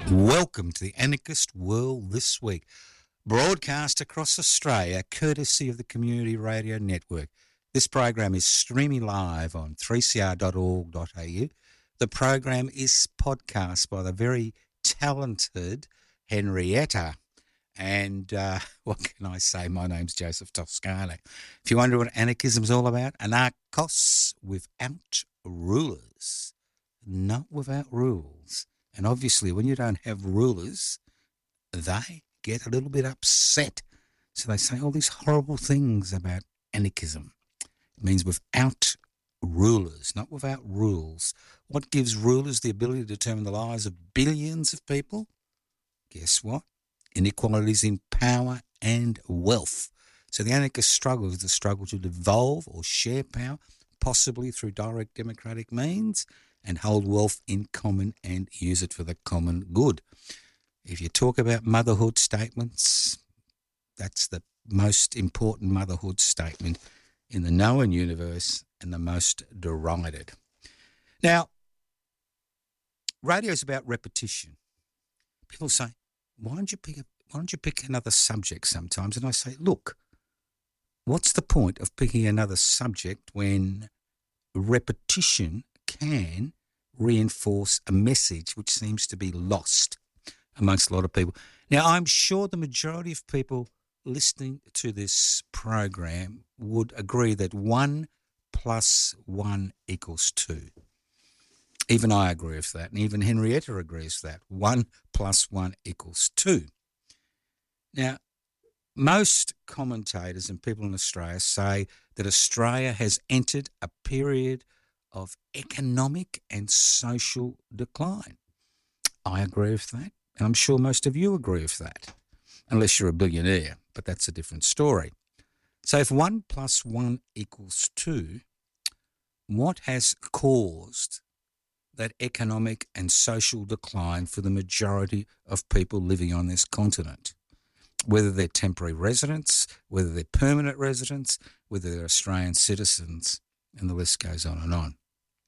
Welcome to the Anarchist World This Week, broadcast across Australia, courtesy of the Community Radio Network. This program is streaming live on 3cr.org.au. The program is podcast by the very talented Henrietta. And what can I say? My name's Joseph Toscano. If you wonder what anarchism is all about, anarchos without rulers, not without rules. And obviously, when you don't have rulers, they get a little bit upset. So they say all these horrible things about anarchism. It means without rulers, not without rules. What gives rulers the ability to determine the lives of billions of people? Guess what? Inequalities in power and wealth. So the anarchist struggle is the struggle to devolve or share power, possibly through direct democratic means, and hold wealth in common and use it for the common good. If you talk about motherhood statements, that's the most important motherhood statement in the known universe and the most derided. Now, radio is about repetition. People say, why don't you pick another subject sometimes? And I say, look, what's the point of picking another subject when repetition can reinforce a message which seems to be lost amongst a lot of people? Now, I'm sure the majority of people listening to this program would agree that 1 + 1 = 2. Even I agree with that, and even Henrietta agrees with that. 1 + 1 = 2. Now, most commentators and people in Australia say that Australia has entered a period of economic and social decline. I agree with that, and I'm sure most of you agree with that, unless you're a billionaire, but that's a different story. So if 1 + 1 = 2, what has caused that economic and social decline for the majority of people living on this continent? Whether they're temporary residents, whether they're permanent residents, whether they're Australian citizens, and the list goes on and on.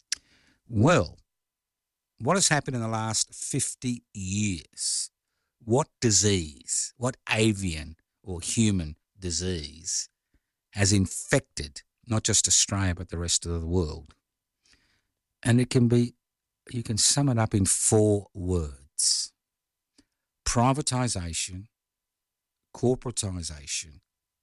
Well, what has happened in the last 50 years? What disease, what avian or human disease has infected not just Australia but the rest of the world? And it can be, you can sum it up in 4 words: privatisation, corporatisation,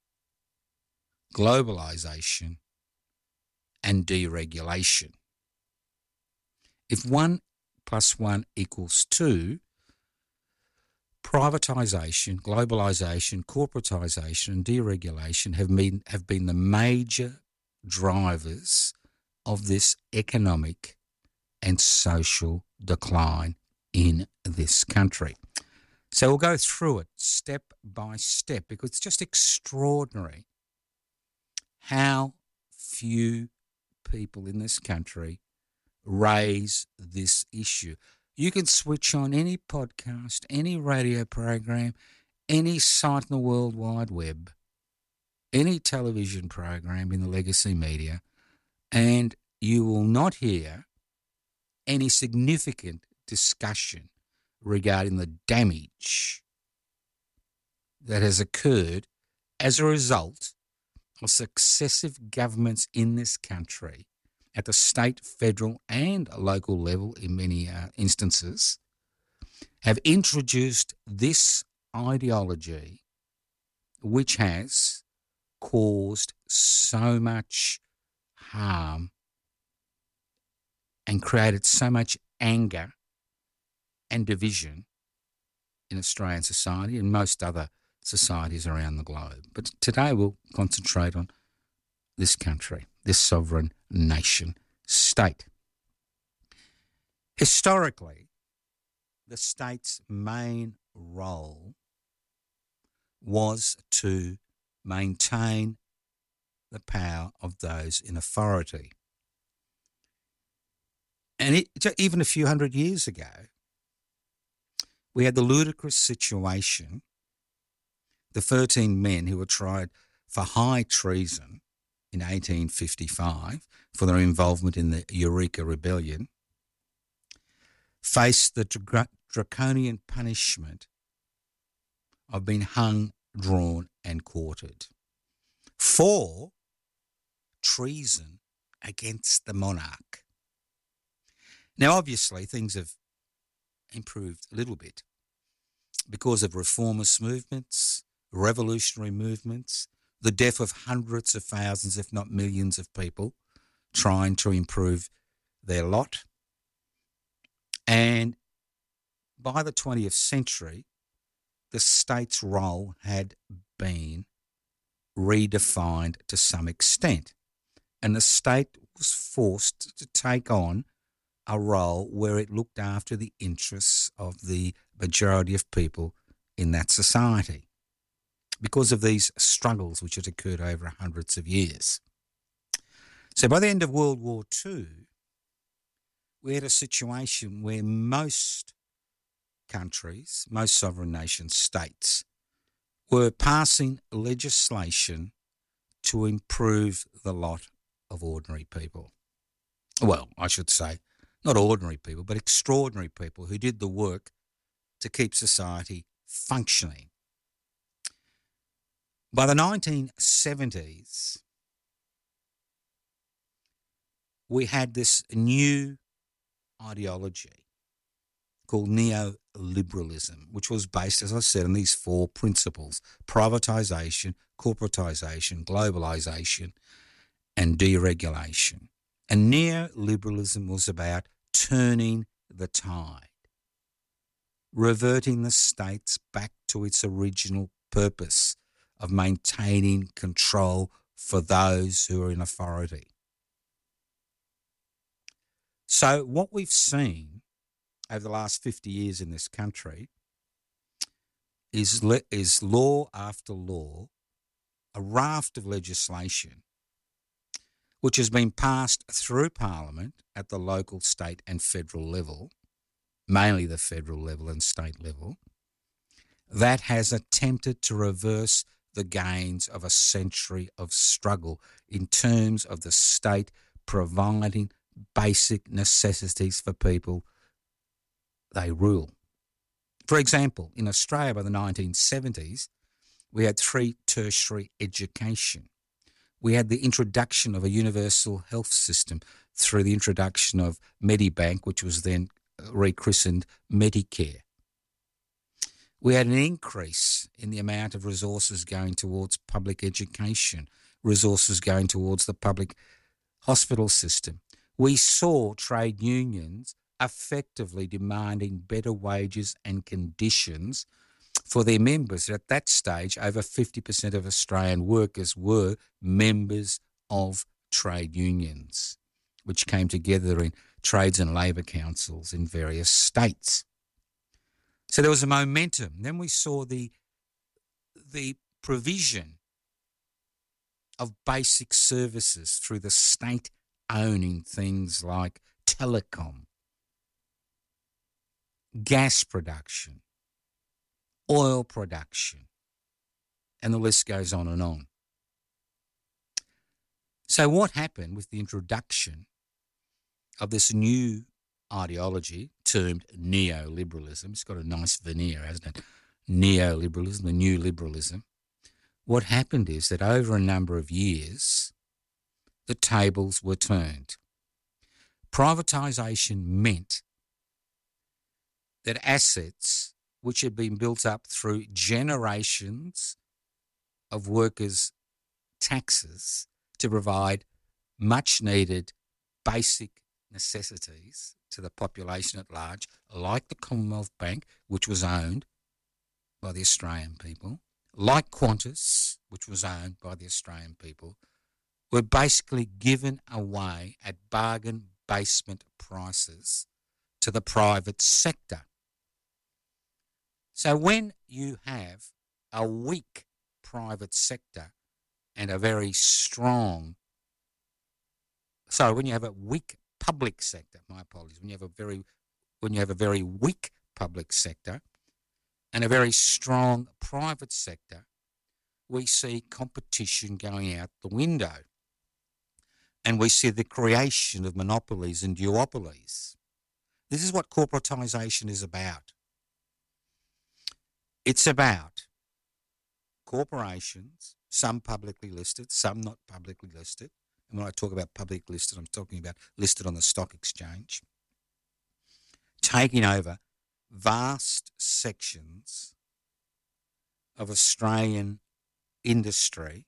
globalisation, and deregulation. If 1 + 1 = 2, privatisation, globalisation, corporatisation, and deregulation have been the major drivers of this economic and social decline in this country. So we'll go through it step by step, because it's just extraordinary how few people in this country raise this issue. You can switch on any podcast, any radio program, any site in the World Wide Web, any television program in the legacy media, and you will not hear any significant discussion regarding the damage that has occurred as a result of successive governments in this country at the state, federal and local level in many instances, have introduced this ideology which has caused so much harm and created so much anger and division in Australian society and most other societies around the globe. But today we'll concentrate on this country, this sovereign nation state. Historically, the state's main role was to maintain the power of those in authority. And even a few hundred years ago, we had the ludicrous situation, the 13 men who were tried for high treason in 1855 for their involvement in the Eureka Rebellion, faced the draconian punishment of being hung, drawn and quartered for treason against the monarch. Now, obviously, things have improved a little bit because of reformist movements, revolutionary movements, the death of hundreds of thousands, if not millions of people trying to improve their lot. And by the 20th century, the state's role had been redefined to some extent, and the state was forced to take on a role where it looked after the interests of the majority of people in that society because of these struggles which had occurred over hundreds of years. So by the end of World War II, we had a situation where most countries, most sovereign nation states, were passing legislation to improve the lot of ordinary people. Well, I should say, not ordinary people, but extraordinary people who did the work to keep society functioning. By the 1970s, we had this new ideology called neoliberalism, which was based, as I said, on these four principles: privatisation, corporatisation, globalisation, and deregulation. And neoliberalism was about turning the tide, reverting the states back to its original purpose of maintaining control for those who are in authority. So what we've seen over the last 50 years in this country is law after law, a raft of legislation which has been passed through Parliament at the local, state and federal level, mainly the federal level and state level, that has attempted to reverse the gains of a century of struggle in terms of the state providing basic necessities for people they rule. For example, in Australia by the 1970s, we had free tertiary education. We had the introduction of a universal health system through the introduction of Medibank, which was then rechristened Medicare. We had an increase in the amount of resources going towards public education, resources going towards the public hospital system. We saw trade unions effectively demanding better wages and conditions for their members. At that stage, over 50% of Australian workers were members of trade unions, which came together in trades and labour councils in various states. So there was a momentum. Then we saw the provision of basic services through the state owning things like telecom, gas production, oil production, and the list goes on and on. So what happened with the introduction of this new ideology termed neoliberalism? It's got a nice veneer, hasn't it? Neoliberalism, the new liberalism. What happened is that over a number of years, the tables were turned. Privatisation meant that assets which had been built up through generations of workers' taxes to provide much needed basic necessities to the population at large, like the Commonwealth Bank, which was owned by the Australian people, like Qantas, which was owned by the Australian people, were basically given away at bargain basement prices to the private sector. So when you have a weak private sector and a very strong, when you have a weak public sector, my apologies, when you have a very weak public sector and a very strong private sector, we see competition going out the window. And we see the creation of monopolies and duopolies. This is what corporatisation is about. It's about corporations, some publicly listed, some not publicly listed. And when I talk about public listed, I'm talking about listed on the stock exchange, taking over vast sections of Australian industry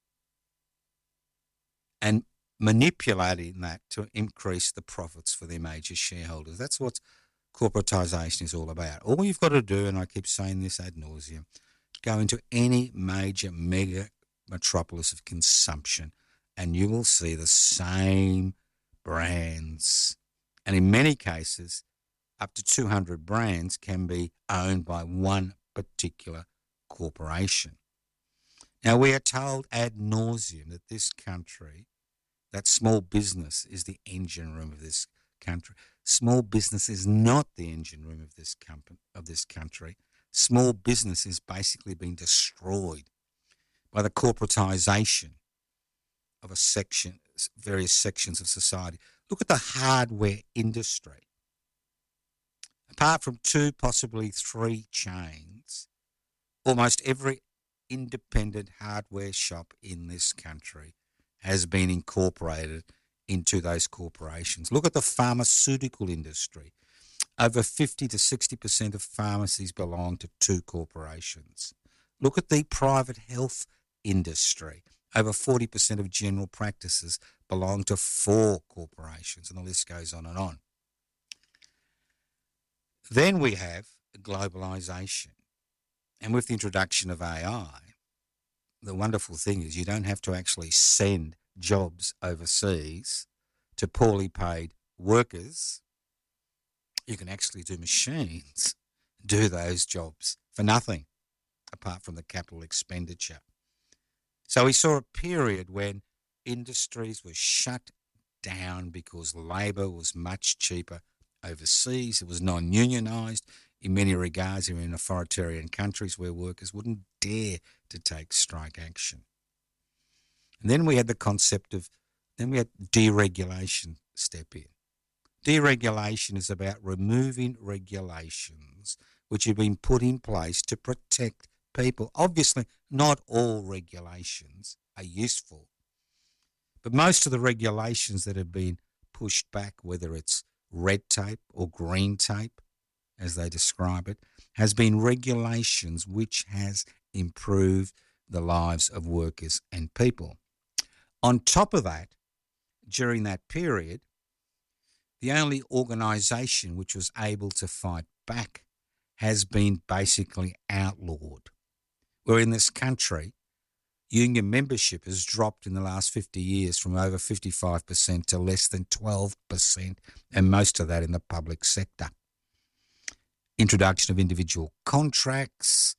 and manipulating that to increase the profits for their major shareholders. That's what corporatisation is all about. All you've got to do, and I keep saying this ad nauseum, go into any major mega metropolis of consumption and you will see the same brands. And in many cases, up to 200 brands can be owned by one particular corporation. Now, we are told ad nauseum that this country, that small business is the engine room of this country. Small business is not the engine room of this country. Small business is basically being destroyed by the corporatisation of various sections of society. Look at the hardware industry. Apart from 2, possibly 3 chains, almost every independent hardware shop in this country has been incorporated into those corporations. Look at the pharmaceutical industry. Over 50 to 60% of pharmacies belong to 2 corporations. Look at the private health industry. Over 40% of general practices belong to 4 corporations, and the list goes on and on. Then we have globalisation. And with the introduction of AI, the wonderful thing is you don't have to actually send jobs overseas to poorly paid workers. You can actually do machines do those jobs for nothing apart from the capital expenditure. So we saw a period when industries were shut down because labour was much cheaper overseas. It was non-unionised. In many regards, you're in authoritarian countries where workers wouldn't dare to take strike action. And then we had the concept of, then we had deregulation step in. Deregulation is about removing regulations which have been put in place to protect people. Obviously, not all regulations are useful, but most of the regulations that have been pushed back, whether it's red tape or green tape, as they describe it, has been regulations which has improved the lives of workers and people. On top of that, during that period, the only organisation which was able to fight back has been basically outlawed. Where in this country, union membership has dropped in the last 50 years from over 55% to less than 12%, and most of that in the public sector. Introduction of individual contracts.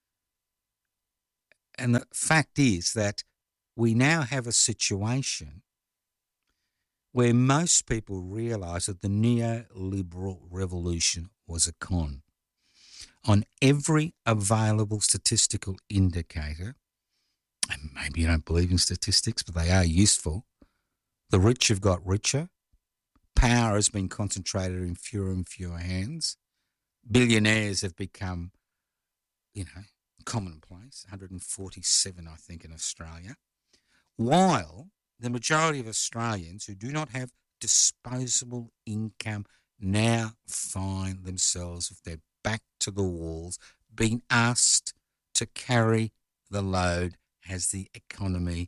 And the fact is that we now have a situation where most people realise that the neoliberal revolution was a con. On every available statistical indicator, and maybe you don't believe in statistics, but they are useful, the rich have got richer, power has been concentrated in fewer and fewer hands, billionaires have become, commonplace, 147, I think, in Australia, while the majority of Australians who do not have disposable income now find themselves with their back to the walls, being asked to carry the load as the economy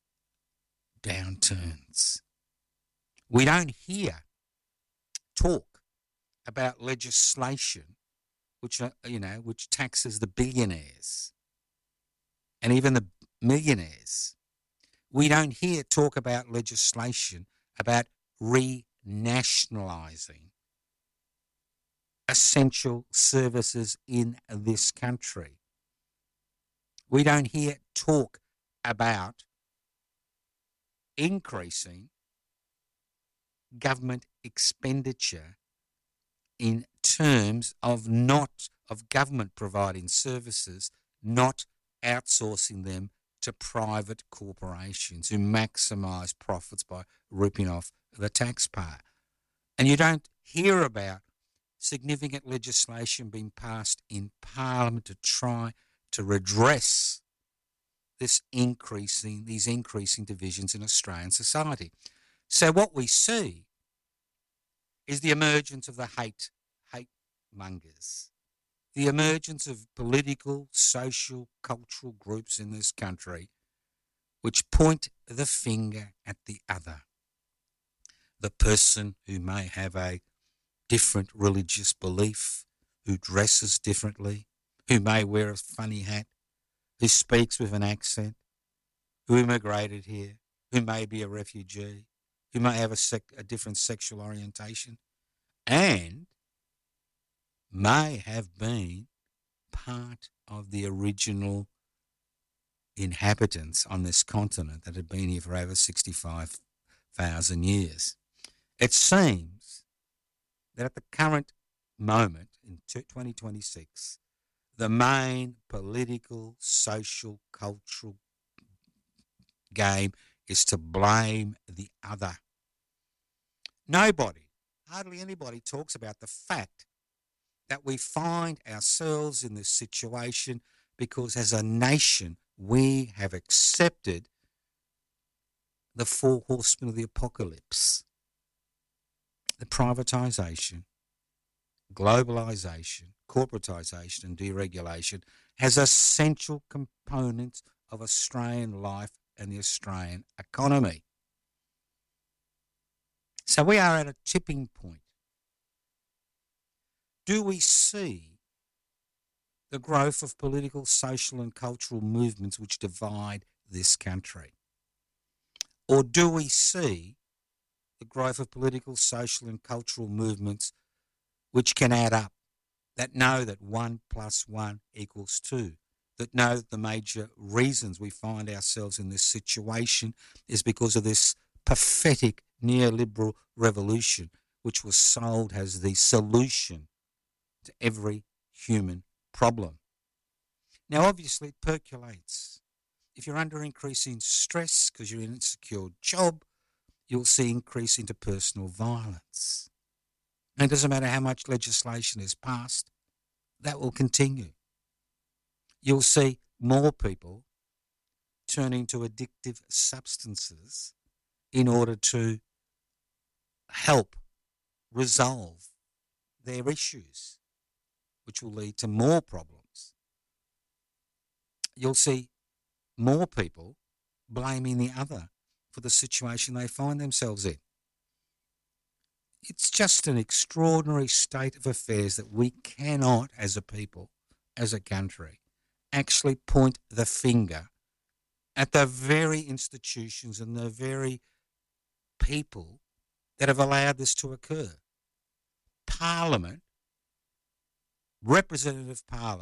downturns. We don't hear talk about legislation which taxes the billionaires and even the millionaires. We don't hear talk about legislation about renationalising essential services in this country. We don't hear talk about increasing government expenditure in terms of government providing services, not outsourcing them to private corporations who maximise profits by ripping off the taxpayer. And you don't hear about significant legislation being passed in Parliament to try to redress these increasing divisions in Australian society. So what we see is the emergence of the hate mongers, the emergence of political, social, cultural groups in this country which point the finger at the other. The person who may have a different religious belief, who dresses differently, who may wear a funny hat, who speaks with an accent, who immigrated here, who may be a refugee, who may have a different sexual orientation, and may have been part of the original inhabitants on this continent that had been here for over 65,000 years. It seems that at the current moment in 2026, the main political, social, cultural game is to blame the other. Nobody, hardly anybody, talks about the fact that we find ourselves in this situation because as a nation we have accepted the four horsemen of the apocalypse: the privatisation, globalisation, corporatisation and deregulation as essential components of Australian life and the Australian economy. So we are at a tipping point. Do we see the growth of political, social and cultural movements which divide this country? Or do we see the growth of political, social and cultural movements which can add up, that know that 1 + 1 = 2, that know that the major reasons we find ourselves in this situation is because of this pathetic neoliberal revolution which was sold as the solution to every human problem? Now, obviously, it percolates. If you're under increasing stress because you're in an insecure job, you'll see increase into personal violence. And it doesn't matter how much legislation is passed, that will continue. You'll see more people turning to addictive substances in order to help resolve their issues, which will lead to more problems. You'll see more people blaming the other for the situation they find themselves in. It's just an extraordinary state of affairs that we cannot, as a people, as a country, actually point the finger at the very institutions and the very people that have allowed this to occur. Parliament, representative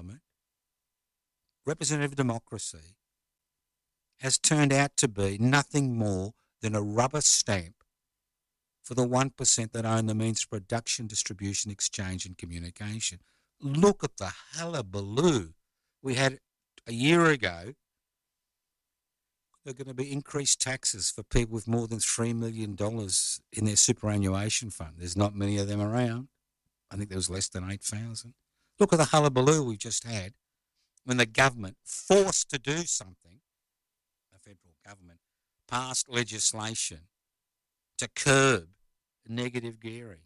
democracy, has turned out to be nothing more than a rubber stamp for the 1% that own the means of production, distribution, exchange and communication. Look at the hullabaloo we had a year ago. There are going to be increased taxes for people with more than $3 million in their superannuation fund. There's not many of them around. I think there was less than 8,000. Look at the hullabaloo we just had when the government, forced to do something, the federal government, passed legislation to curb negative gearing,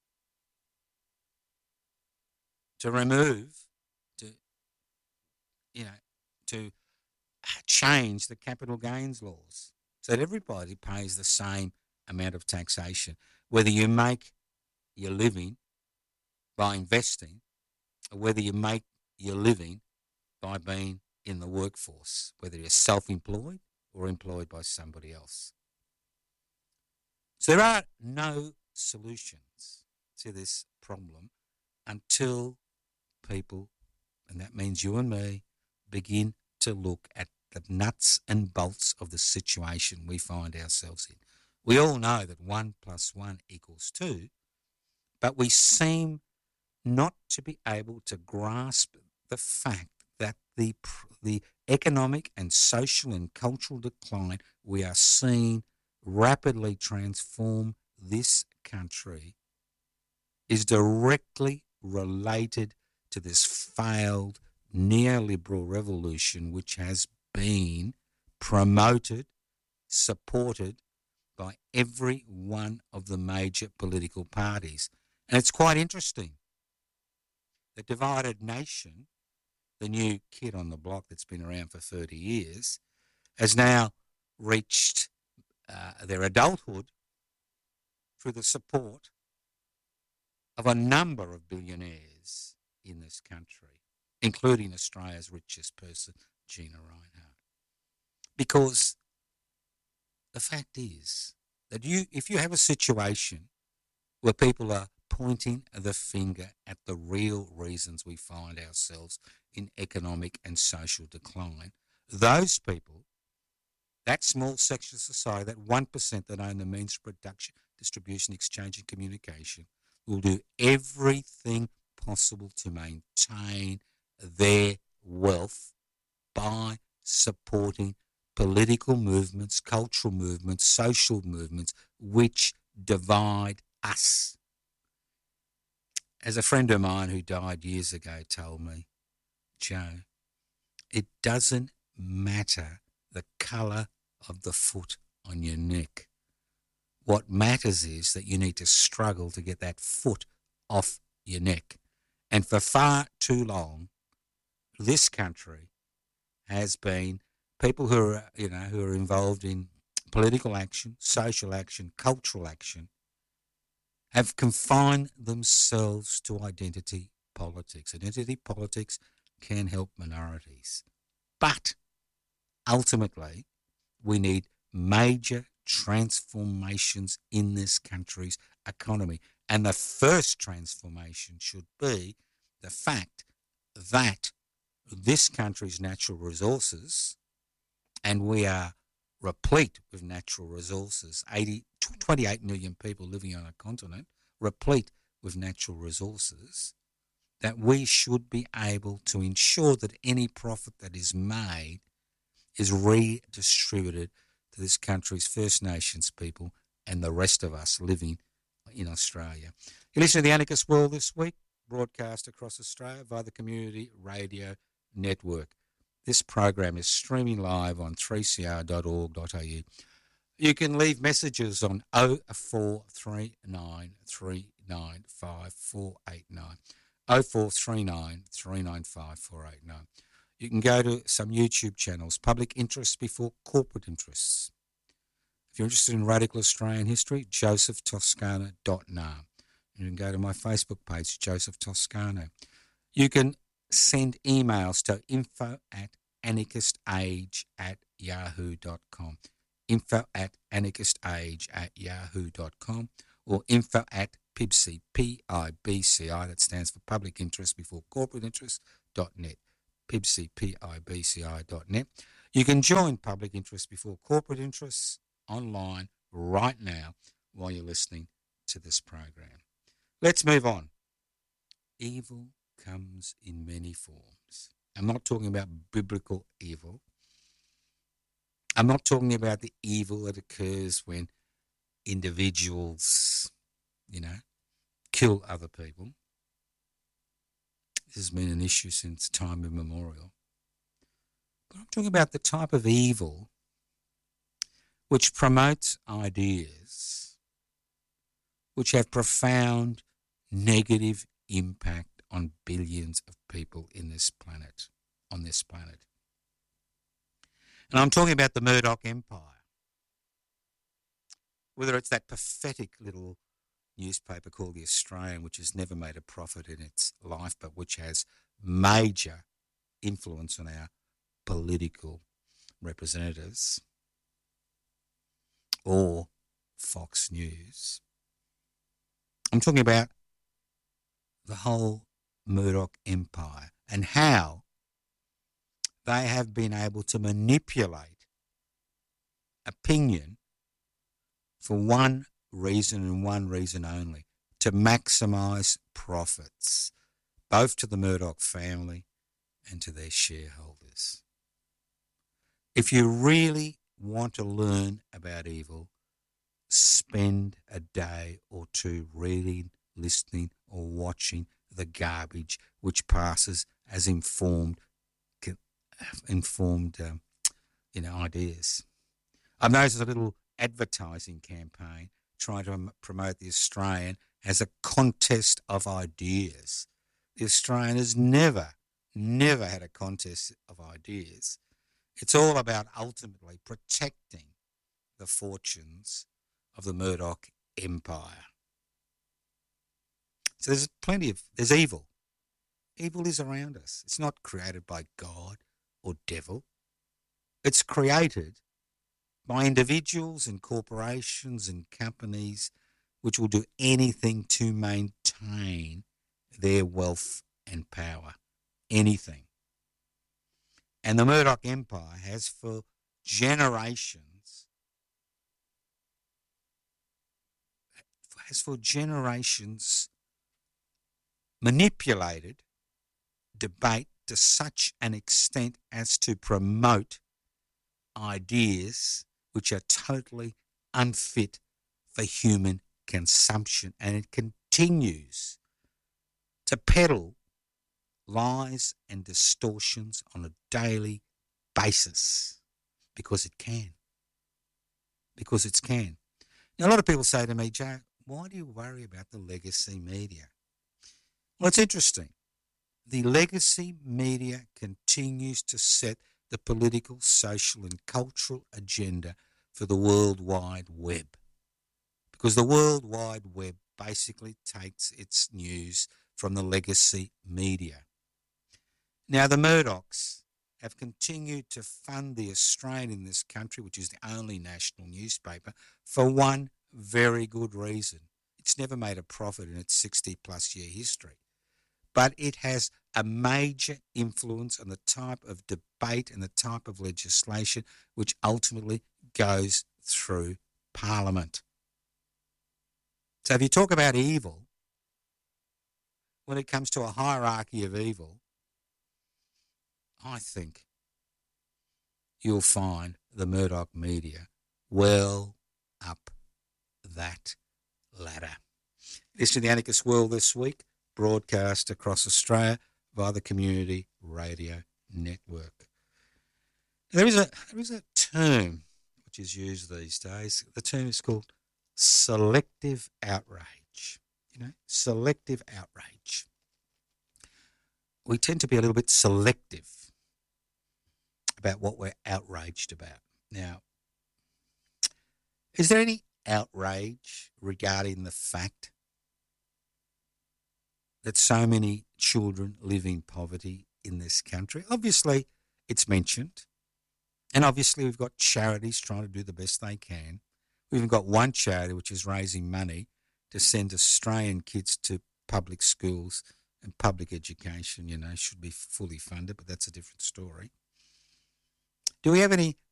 to remove, to change the capital gains laws so that everybody pays the same amount of taxation, whether you make your living by investing or whether you make your living by being in the workforce, whether you're self-employed or employed by somebody else. So there are no solutions to this problem until people, and that means you and me, begin to look at the nuts and bolts of the situation we find ourselves in. We all know that 1 + 1 = 2, but we seem not to be able to grasp the fact that the economic and social and cultural decline we are seeing rapidly transform this country is directly related to this failed neoliberal revolution which has been promoted, supported by every one of the major political parties. And it's quite interesting. The divided nation, the new kid on the block that's been around for 30 years, has now reached their adulthood through the support of a number of billionaires in this country, including Australia's richest person, Gina Rinehart. Because the fact is that if you have a situation where people are pointing the finger at the real reasons we find ourselves in economic and social decline, those people, that small section of society, that 1% that own the means of production, distribution, exchange, and communication, will do everything possible to maintain their wealth by supporting political movements, cultural movements, social movements, which divide us. As a friend of mine who died years ago told me, Joe, it doesn't matter the colour of the foot on your neck. What matters is that you need to struggle to get that foot off your neck. And for far too long, this country has been people who are involved in political action, social action, cultural action, have confined themselves to identity politics. Identity politics can help minorities. But ultimately, we need major transformations in this country's economy. And the first transformation should be the fact that this country's natural resources, and we are replete with natural resources, 28 million people living on a continent, replete with natural resources, that we should be able to ensure that any profit that is made is redistributed to this country's First Nations people and the rest of us living in Australia. You listen to The Anarchist World this week, broadcast across Australia via the Community Radio Network. This program is streaming live on 3cr.org.au. You can leave messages on 0439 395 489, 0439 395 489. You can go to some YouTube channels, Public Interests Before Corporate Interests. If you're interested in radical Australian history, josephtoscano.nar. You can go to my Facebook page, Joseph Toscano. You can send emails to info@anarchistage@yahoo.com, info@anarchistage@yahoo.com, or info@PIBCI, PIBCI, that stands for Public Interest Before Corporate Interest.net, PIBCI.net. You can join Public Interest Before Corporate Interests online right now while you're listening to this program. Let's move on. Evil comes in many forms. I'm not talking about biblical evil. I'm not talking about the evil that occurs when individuals, kill other people. This has been an issue since time immemorial. But I'm talking about the type of evil which promotes ideas which have profound negative impact on billions of people on this planet. And I'm talking about the Murdoch Empire. Whether it's that pathetic little newspaper called The Australian, which has never made a profit in its life, but which has major influence on our political representatives, or Fox News. I'm talking about the whole Murdoch Empire and how they have been able to manipulate opinion for one reason and one reason only, to maximise profits, both to the Murdoch family and to their shareholders. If you really want to learn about evil, spend a day or two reading listening or watching the garbage which passes as informed ideas. I've noticed a little advertising campaign trying to promote the Australian as a contest of ideas. The Australian has never had a contest of ideas. It's all about ultimately protecting the fortunes of the Murdoch empire. So there's evil. Evil is around us. It's not created by God or devil. It's created by individuals and corporations and companies which will do anything to maintain their wealth and power. Anything. And the Murdoch empire has for generations manipulated debate to such an extent as to promote ideas which are totally unfit for human consumption. And it continues to peddle lies and distortions on a daily basis because it can. Because it can. Now, a lot of people say to me, Joe, why do you worry about the legacy media? Well, it's interesting. The legacy media continues to set the political, social and cultural agenda for the World Wide Web. Because the World Wide Web basically takes its news from the legacy media. Now, the Murdochs have continued to fund the Australian in this country, which is the only national newspaper, for one very good reason. It's never made a profit in its 60-plus year history. But it has a major influence on the type of debate and the type of legislation which ultimately goes through Parliament. So if you talk about evil, when it comes to a hierarchy of evil, I think you'll find the Murdoch media well up that ladder. This is the Anarchist World This Week, broadcast across Australia via the Community Radio Network. There is a term which is used these days. The term is called selective outrage. Selective outrage. We tend to be a little bit selective about what we're outraged about. Now, is there any outrage regarding the fact that so many children live in poverty in this country? Obviously, it's mentioned. And obviously, we've got charities trying to do the best they can. We've even got one charity which is raising money to send Australian kids to public schools and public education, should be fully funded, but that's a different story. Do we have any